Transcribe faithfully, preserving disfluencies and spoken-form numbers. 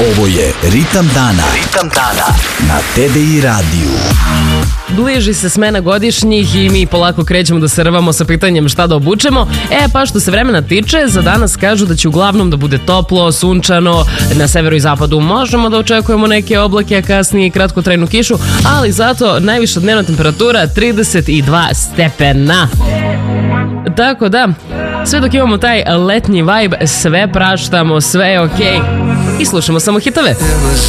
Ovo je Ritam dana. Ritam dana na T D I radiju. Bliži se smena godišnjih i mi polako krećemo da se rvamo sa pitanjem šta da obučemo. E, pa što se vremena tiče, za danas kažu da će uglavnom da bude toplo, sunčano, na severu i zapadu možemo da očekujemo neke oblake, a kasnije i kratkotrajnu kišu, ali zato najviša dnevna temperatura trideset dva stepena. Tako da, sve dok imamo taj letnji vibe, sve praštamo, sve je okej. I slušamo samo hitove.